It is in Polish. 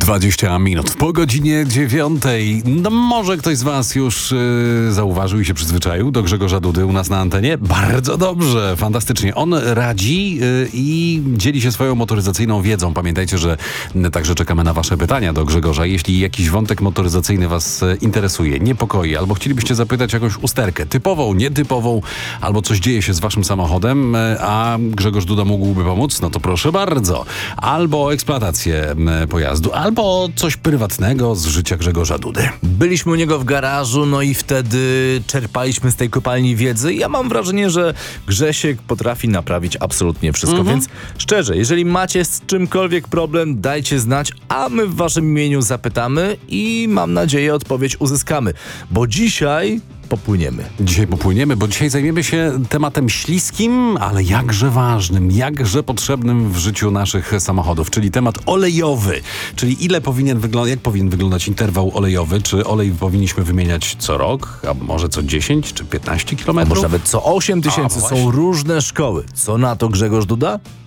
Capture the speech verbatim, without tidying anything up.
dwadzieścia minut po godzinie dziewiątej. No może ktoś z was już yy, zauważył i się przyzwyczaił do Grzegorza Dudy u nas na antenie? Bardzo dobrze, fantastycznie. On radzi yy, i dzieli się swoją motoryzacyjną wiedzą. Pamiętajcie, że yy, także czekamy na wasze pytania do Grzegorza. Jeśli jakiś wątek motoryzacyjny was yy, interesuje, niepokoi, albo chcielibyście zapytać jakąś usterkę typową, nietypową, albo coś dzieje się z waszym samochodem, yy, a Grzegorz Duda mógłby pomóc, no to proszę bardzo. Albo o eksploatację yy, pojazdu, albo coś prywatnego z życia Grzegorza Dudy. Byliśmy u niego w garażu, no i wtedy czerpaliśmy z tej kopalni wiedzy. Ja mam wrażenie, że Grzesiek potrafi naprawić absolutnie wszystko, Mhm. więc szczerze, jeżeli macie z czymkolwiek problem, dajcie znać, a my w waszym imieniu zapytamy i mam nadzieję odpowiedź uzyskamy, bo dzisiaj popłyniemy. Dzisiaj popłyniemy, bo dzisiaj zajmiemy się tematem śliskim, ale jakże ważnym, jakże potrzebnym w życiu naszych samochodów, czyli temat olejowy. Czyli ile powinien wyglądać, jak powinien wyglądać interwał olejowy? Czy olej powinniśmy wymieniać co rok, a może co dziesięć czy piętnaście A kilometrów? może nawet co osiem tysięcy. A, Są właśnie. różne szkoły. Co na to Grzegorz Duda?